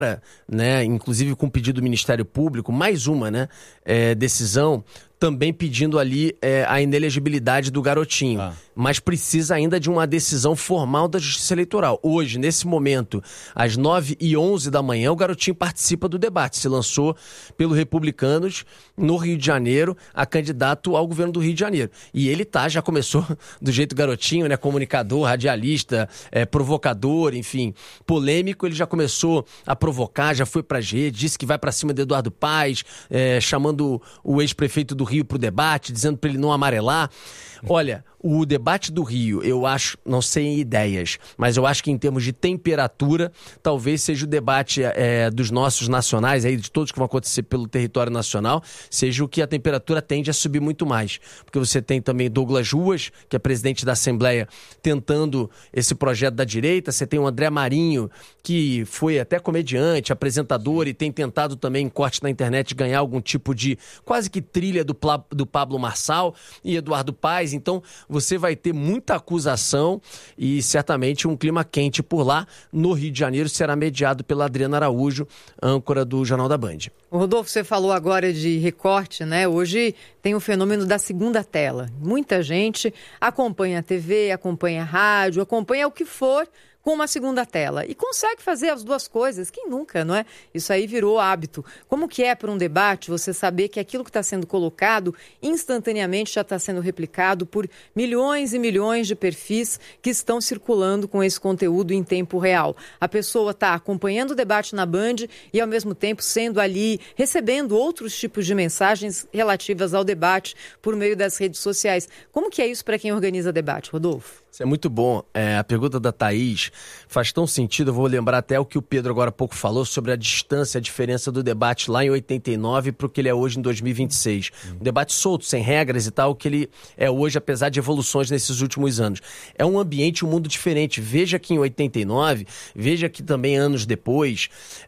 né, inclusive com pedido do Ministério Público, mais uma, né, decisão, também pedindo ali a inelegibilidade do garotinho. Mas precisa ainda de uma decisão formal da Justiça Eleitoral. Hoje, nesse momento, às 9h11 da manhã, o garotinho participa do debate. Se lançou pelo Republicanos no Rio de Janeiro, a candidato ao governo do Rio de Janeiro. E ele já começou do jeito garotinho, né? Comunicador, radialista, provocador, enfim, polêmico. Ele já começou a provocar, já foi pra redes, disse que vai pra cima de Eduardo Paes, chamando o ex-prefeito do Rio pro debate, dizendo pra ele não amarelar. Olha, o debate do Rio, eu acho, não sei em ideias, mas eu acho que em termos de temperatura, talvez seja o debate dos nossos nacionais, aí, de todos que vão acontecer pelo território nacional, seja o que a temperatura tende a subir muito mais. Porque você tem também Douglas Ruas, que é presidente da Assembleia, tentando esse projeto da direita. Você tem o André Marinho, que foi até comediante, apresentador, e tem tentado também, em corte na internet, ganhar algum tipo de quase que trilha do Pablo Marçal e Eduardo Paes. Então, você vai ter muita acusação e certamente um clima quente por lá. No Rio de Janeiro será mediado pela Adriana Araújo, âncora do Jornal da Band. Rodolfo, você falou agora de recorte, né? Hoje tem o fenômeno da segunda tela. Muita gente acompanha a TV, acompanha a rádio, acompanha o que for com uma segunda tela. E consegue fazer as duas coisas. Quem nunca, não é? Isso aí virou hábito. Como que é para um debate você saber que aquilo que está sendo colocado instantaneamente já está sendo replicado por milhões e milhões de perfis que estão circulando com esse conteúdo em tempo real? A pessoa está acompanhando o debate na Band e, ao mesmo tempo, sendo ali, recebendo outros tipos de mensagens relativas ao debate por meio das redes sociais. Como que é isso para quem organiza debate, Rodolfo? Isso é muito bom. A pergunta da Thaís faz tão sentido. Eu vou lembrar até o que o Pedro agora há pouco falou sobre a distância, a diferença do debate lá em 89 para o que ele é hoje em 2026. Um debate solto, sem regras e tal, que ele é hoje, apesar de evoluções nesses últimos anos. É um ambiente, um mundo diferente. Veja que em 89, veja que também anos depois,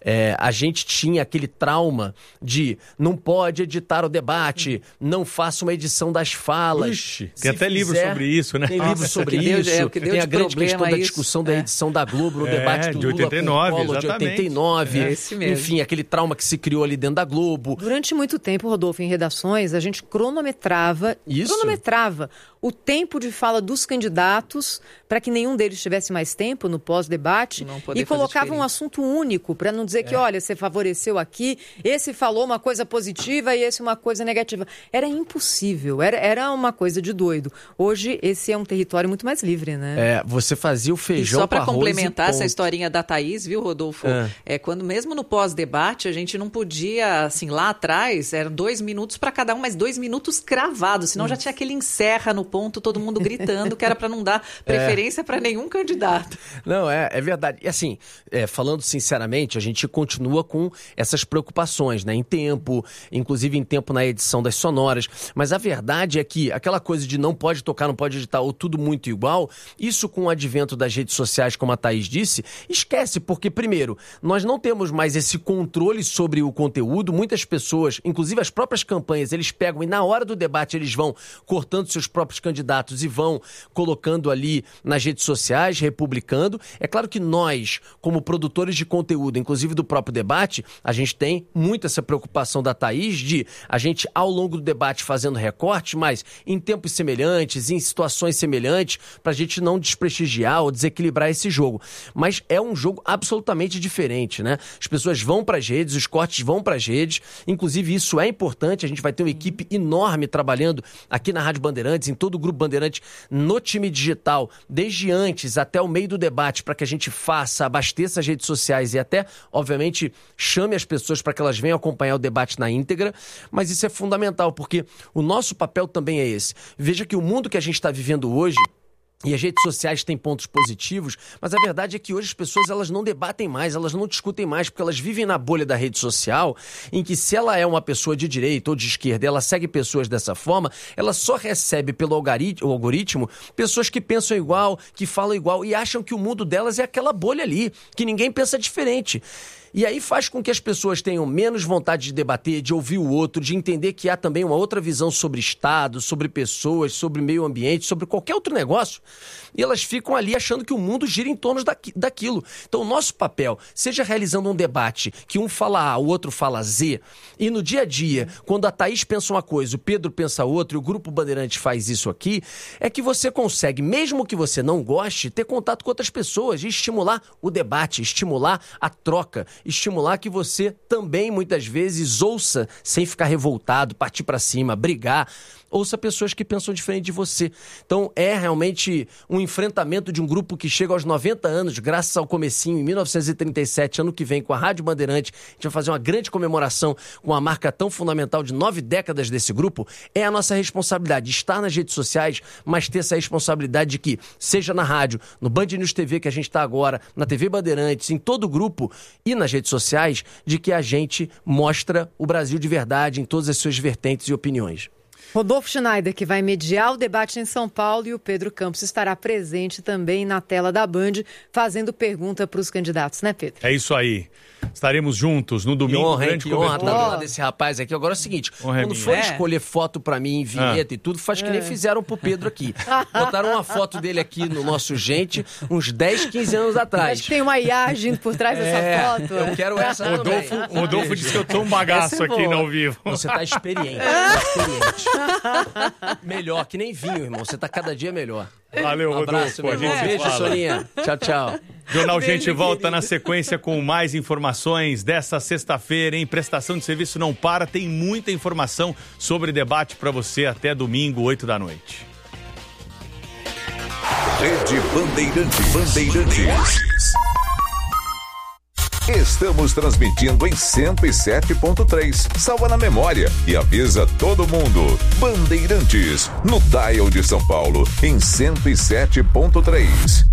a gente tinha aquele trauma de não pode editar o debate, não faça uma edição das falas. Ixi, tem até livro sobre isso, né? Tem livro sobre isso. Tem a grande questão da discussão da edição da Globo no debate do de Lula 89, com o Collor, de 89. Esse mesmo. Enfim, aquele trauma que se criou ali dentro da Globo. Durante muito tempo, Rodolfo, em redações, a gente cronometrava o tempo de fala dos candidatos para que nenhum deles tivesse mais tempo no pós-debate e colocava um assunto único para não dizer que, olha, você favoreceu aqui, esse falou uma coisa positiva e esse uma coisa negativa. Era impossível, era uma coisa de doido. Hoje, esse é um território muito mais livre, né? Você fazia o feijão só para complementar essa historinha da Thaís, viu, Rodolfo? Quando mesmo no pós-debate, a gente não podia, assim, lá atrás, eram 2 minutos para cada um, mas 2 minutos cravados, senão já tinha aquele encerra no ponto, todo mundo gritando, que era para não dar preferência para nenhum candidato. Não, é verdade. E assim, falando sinceramente, a gente continua com essas preocupações, né? Em tempo, inclusive em tempo na edição das sonoras, mas a verdade é que aquela coisa de não pode tocar, não pode editar, ou tudo muito igual, isso com o advento das redes sociais, como a Thaís disse, esquece, porque primeiro, nós não temos mais esse controle sobre o conteúdo, muitas pessoas, inclusive as próprias campanhas, eles pegam e na hora do debate eles vão cortando seus próprios candidatos e vão colocando ali nas redes sociais, republicando. É claro que nós, como produtores de conteúdo, inclusive do próprio debate, a gente tem muito essa preocupação da Thaís de a gente, ao longo do debate, fazendo recortes, mas em tempos semelhantes, em situações semelhantes, para a gente não desprestigiar ou desequilibrar esse jogo. Mas é um jogo absolutamente diferente, né? As pessoas vão para as redes, os cortes vão para as redes, inclusive isso é importante, a gente vai ter uma equipe enorme trabalhando aqui na Rádio Bandeirantes, em todo o Grupo Bandeirantes, no time digital, desde antes até o meio do debate, para que a gente abasteça as redes sociais e até, obviamente, chame as pessoas para que elas venham acompanhar o debate na íntegra, mas isso é fundamental, porque o nosso papel também é esse. Veja que o mundo que a gente está vivendo hoje, e as redes sociais têm pontos positivos, mas a verdade é que hoje as pessoas elas não debatem mais, elas não discutem mais, porque elas vivem na bolha da rede social, em que se ela é uma pessoa de direita ou de esquerda, ela segue pessoas dessa forma, ela só recebe pelo algoritmo pessoas que pensam igual, que falam igual e acham que o mundo delas é aquela bolha ali, que ninguém pensa diferente. E aí faz com que as pessoas tenham menos vontade de debater, de ouvir o outro, de entender que há também uma outra visão sobre Estado, sobre pessoas, sobre meio ambiente, sobre qualquer outro negócio. E elas ficam ali achando que o mundo gira em torno daquilo. Então o nosso papel, seja realizando um debate que um fala A, o outro fala Z, e no dia a dia, quando a Thaís pensa uma coisa, o Pedro pensa outra, e o Grupo Bandeirantes faz isso aqui, é que você consegue, mesmo que você não goste, ter contato com outras pessoas e estimular o debate, estimular a troca, estimular que você também, muitas vezes, ouça sem ficar revoltado, partir para cima, brigar. Ouça pessoas que pensam diferente de você. Então, é realmente um enfrentamento de um grupo que chega aos 90 anos, graças ao comecinho, em 1937, ano que vem, com a Rádio Bandeirantes. A gente vai fazer uma grande comemoração com a marca tão fundamental de 9 décadas desse grupo. É a nossa responsabilidade estar nas redes sociais, mas ter essa responsabilidade de que, seja na rádio, no Band News TV, que a gente está agora, na TV Bandeirantes, em todo o grupo e nas redes sociais, de que a gente mostra o Brasil de verdade em todas as suas vertentes e opiniões. Rodolfo Schneider, que vai mediar o debate em São Paulo, e o Pedro Campos estará presente também na tela da Band, fazendo pergunta para os candidatos, né, Pedro? É isso aí. Estaremos juntos no domingo. Que honra estar do lado desse rapaz aqui. Agora é o seguinte, quando for escolher foto pra mim em vinheta e tudo, faz que nem fizeram pro Pedro aqui. Botaram uma foto dele aqui no nosso Gente, uns 10, 15 anos atrás. Acho que tem uma IA agindo por trás dessa foto. Eu quero essa também. Rodolfo disse que eu tô um bagaço aqui no ao vivo. Você tá experiente. Melhor, que nem vinho, irmão. Você tá cada dia melhor. Valeu, Rodolfo. Rodolfo. A gente beijo, Soninha. Tchau, tchau. Jornal Gente volta na sequência com mais informações dessa sexta-feira, hein? Prestação de serviço não para, tem muita informação sobre debate para você até domingo, 8 da noite. Rede Bandeirantes. Estamos transmitindo em 107.3. Salva na memória e avisa todo mundo. Bandeirantes, no dial de São Paulo, em 107.3.